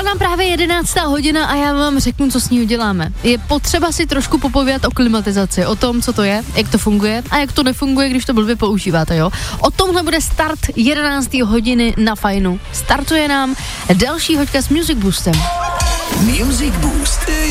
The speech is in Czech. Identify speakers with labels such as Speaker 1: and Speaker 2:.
Speaker 1: nám právě 11. hodina a já vám řeknu, co s ní uděláme. Je potřeba si trošku popovědět o klimatizaci, o tom, co to je, jak to funguje a jak to nefunguje, když to blbě používáte, jo. O tomhle bude start 11. hodiny na Fajnu. Startuje nám další hoďka s Music Boostem.
Speaker 2: Music Boost.